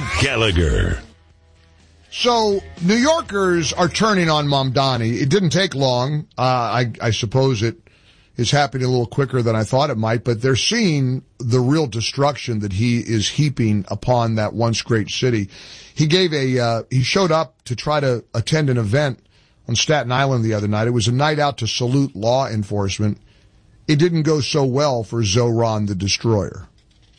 Gallagher. So, New Yorkers are turning on Mamdani. It didn't take long. I suppose it is happening a little quicker than I thought it might, but they're seeing the real destruction that he is heaping upon that once great city. He showed up to try to attend an event on Staten Island the other night. It was a night out to salute law enforcement. It didn't go so well for Zoran the Destroyer.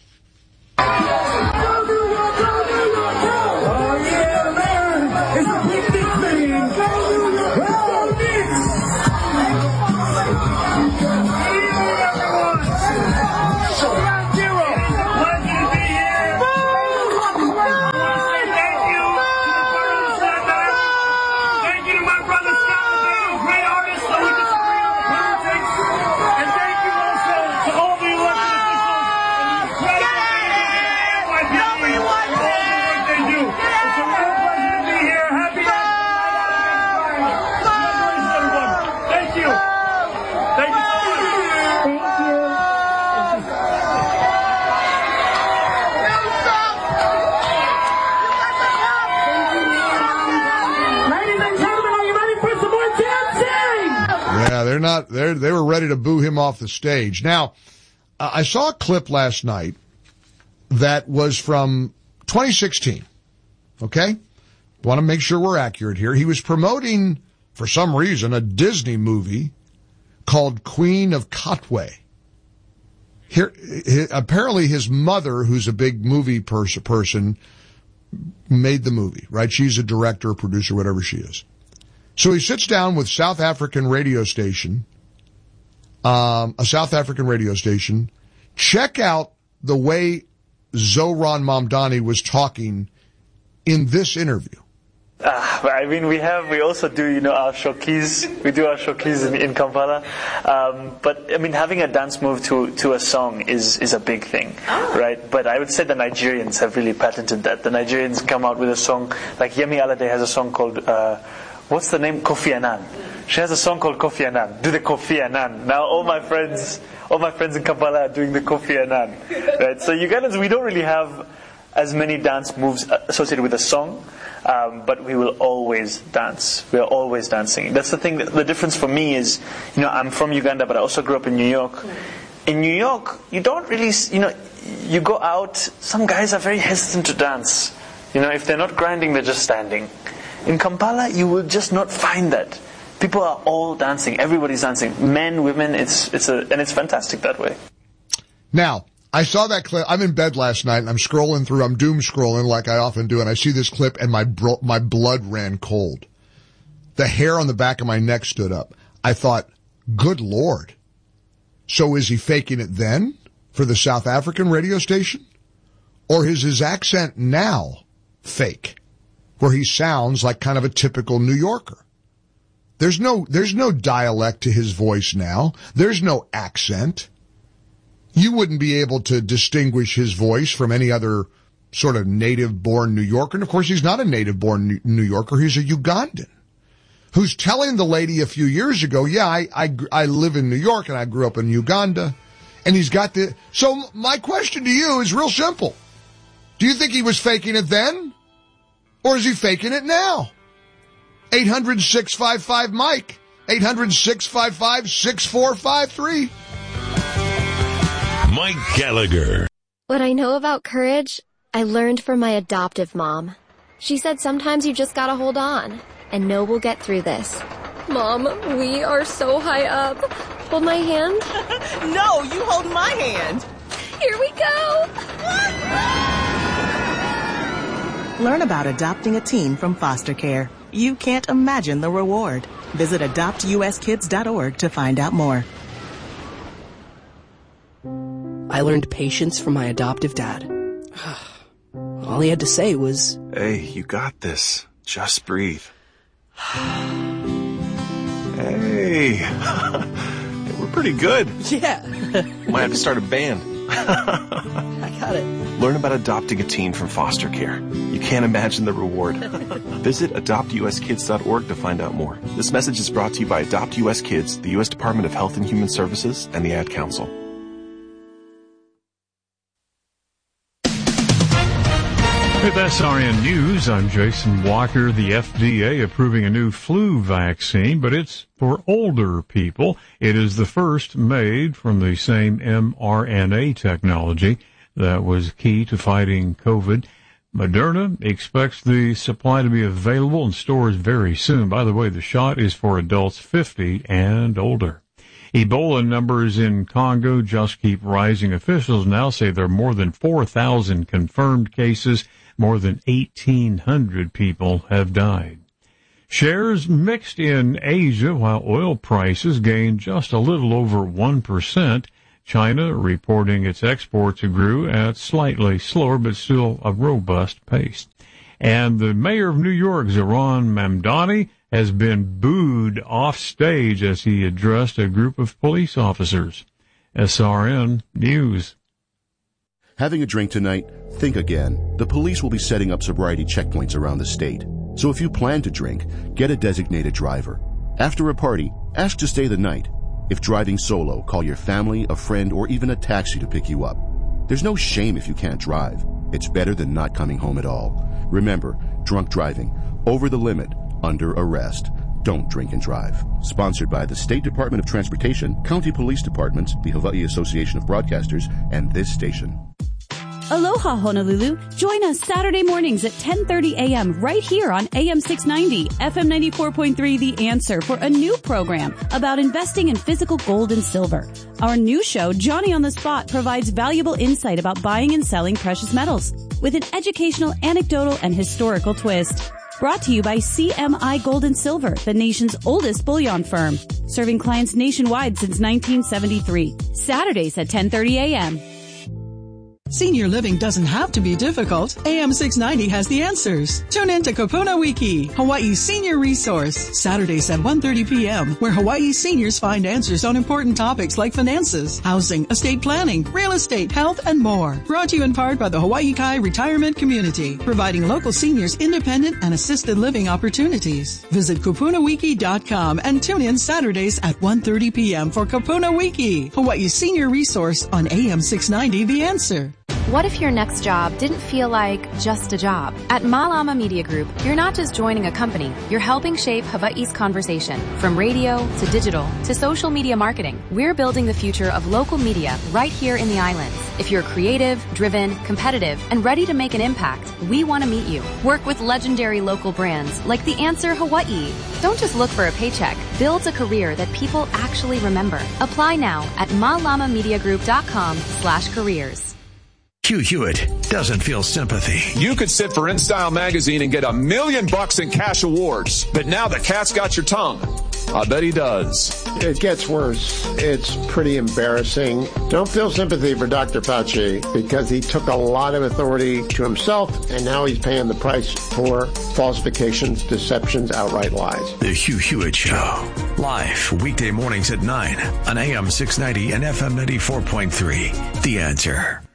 They were ready to boo him off the stage. Now, I saw a clip last night that was from 2016. Okay? Want to make sure we're accurate here. He was promoting, for some reason, a Disney movie called Queen of Katwe. Apparently his mother, who's a big movie person, made the movie, right? She's a director, producer, whatever she is. So he sits down with a South African radio station. Check out the way Zoran Mamdani was talking in this interview. I mean, we also do, our showkeys. We do our showkeys in Kampala. But, I mean, having a dance move to a song is a big thing, right? But I would say the Nigerians have really patented that. The Nigerians come out with a song, like Yemi Alade has a song called, what's the name? Kofi Annan. She has a song called Kofi Annan. Do the Kofi Annan. Now all my friends in Kampala are doing the Kofi Annan. Right? So Ugandans, we don't really have as many dance moves associated with a song, but we will always dance. We are always dancing. That's the thing. The difference for me is, I'm from Uganda, but I also grew up in New York. In New York, you don't really, you go out, some guys are very hesitant to dance. If they're not grinding, they're just standing. In Kampala, you will just not find that. People are all dancing. Everybody's dancing. Men, women, and it's fantastic that way. Now, I saw that clip. I'm in bed last night and I'm doom scrolling like I often do, and I see this clip and my blood ran cold. The hair on the back of my neck stood up. I thought, good Lord. So is he faking it then for the South African radio station? Or is his accent now fake, where he sounds like kind of a typical New Yorker? There's no dialect to his voice now. There's no accent. You wouldn't be able to distinguish his voice from any other sort of native-born New Yorker. And of course, he's not a native-born New Yorker. He's a Ugandan who's telling the lady a few years ago, yeah, I live in New York and I grew up in Uganda. And he's got the... So my question to you is real simple. Do you think he was faking it then? Or is he faking it now? 800-655-MIKE. 800-655-6453. Mike Gallagher. What I know about courage, I learned from my adoptive mom. She said sometimes you just gotta hold on and know we'll get through this. Mom, we are so high up. Hold my hand. No, you hold my hand. Here we go. Learn about adopting a teen from foster care. You can't imagine the reward. Visit adoptuskids.org to find out more. I learned patience from my adoptive dad. All he had to say was, "Hey, you got this. Just breathe." Hey, we're pretty good. Yeah. Might have to start a band. I got it. Learn about adopting a teen from foster care. You can't imagine the reward. Visit adoptuskids.org to find out more. This message is brought to you by Adopt US Kids, the U.S. Department of Health and Human Services, and the Ad Council. With SRN News, I'm Jason Walker. The FDA approving a new flu vaccine, but it's for older people. It is the first made from the same mRNA technology that was key to fighting COVID. Moderna expects the supply to be available in stores very soon. By the way, the shot is for adults 50 and older. Ebola numbers in Congo just keep rising. Officials now say there are more than 4,000 confirmed cases. More than 1,800 people have died. Shares mixed in Asia while oil prices gained just a little over 1%. China reporting its exports grew at slightly slower but still a robust pace. And the mayor of New York, Zohran Mamdani, has been booed off stage as he addressed a group of police officers. SRN News. Having a drink tonight? Think again. The police will be setting up sobriety checkpoints around the state. So if you plan to drink, get a designated driver. After a party, ask to stay the night. If driving solo, call your family, a friend, or even a taxi to pick you up. There's no shame if you can't drive. It's better than not coming home at all. Remember, drunk driving, over the limit, under arrest. Don't drink and drive. Sponsored by the State Department of Transportation, County Police Departments, the Hawaii Association of Broadcasters, and this station. Aloha, Honolulu. Join us Saturday mornings at 10:30 a.m. right here on AM 690, FM 94.3 The Answer for a new program about investing in physical gold and silver. Our new show, Johnny on the Spot, provides valuable insight about buying and selling precious metals with an educational, anecdotal, and historical twist. Brought to you by CMI Gold and Silver, the nation's oldest bullion firm, serving clients nationwide since 1973. Saturdays at 10:30 a.m. Senior living doesn't have to be difficult. AM 690 has the answers. Tune in to Kupuna Wiki, Hawaii's senior resource, Saturdays at 1:30 p.m., where Hawaii seniors find answers on important topics like finances, housing, estate planning, real estate, health, and more. Brought to you in part by the Hawaii Kai Retirement Community, providing local seniors independent and assisted living opportunities. Visit kupunawiki.com and tune in Saturdays at 1:30 p.m. for Kupuna Wiki, Hawaii's senior resource on AM 690 The Answer. What if your next job didn't feel like just a job? At Malama Media Group, you're not just joining a company, you're helping shape Hawaii's conversation. From radio to digital to social media marketing, we're building the future of local media right here in the islands. If you're creative, driven, competitive, and ready to make an impact, we want to meet you. Work with legendary local brands like The Answer Hawaii. Don't just look for a paycheck. Build a career that people actually remember. Apply now at malamamediagroup.com/careers. Hugh Hewitt doesn't feel sympathy. You could sit for InStyle magazine and get $1 million in cash awards, but now the cat's got your tongue. I bet he does. It gets worse. It's pretty embarrassing. Don't feel sympathy for Dr. Fauci because he took a lot of authority to himself, and now he's paying the price for falsifications, deceptions, outright lies. The Hugh Hewitt Show. Live weekday mornings at 9 on AM 690 and FM 94.3. The Answer.